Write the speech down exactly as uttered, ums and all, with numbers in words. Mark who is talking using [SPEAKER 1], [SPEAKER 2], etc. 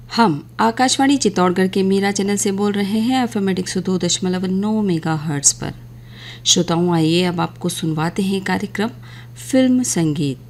[SPEAKER 1] हम आकाशवाणी चित्तौड़गढ़ के मीरा चैनल से बोल रहे हैं एफ एम एक सौ दो दशमलव नौ मेगा हर्ट्ज पर। श्रोताओं, आइए अब आपको सुनवाते हैं कार्यक्रम फिल्म संगीत।